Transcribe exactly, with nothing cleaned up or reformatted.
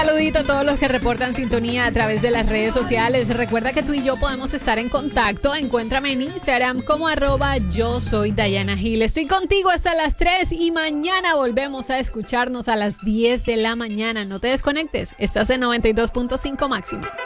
Saludito a todos los que reportan sintonía a través de las redes sociales. Recuerda que tú y yo podemos estar en contacto. Encuéntrame en Instagram como arroba yo soy Dayana Gil. Estoy contigo hasta las tres y mañana volvemos a escucharnos a las diez de la mañana. No te desconectes. Estás en noventa y dos punto cinco máximo.